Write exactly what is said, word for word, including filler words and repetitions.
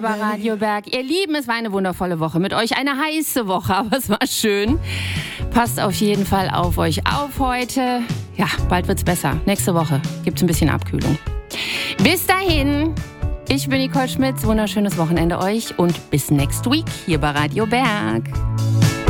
bei Radio Berg. Ihr Lieben, es war eine wundervolle Woche mit euch. Eine heiße Woche, aber es war schön. Passt auf jeden Fall auf euch auf heute. Ja, bald wird's besser. Nächste Woche gibt's ein bisschen Abkühlung. Bis dahin, ich bin Nicole Schmitz. Wunderschönes Wochenende euch und bis next week hier bei Radio Berg.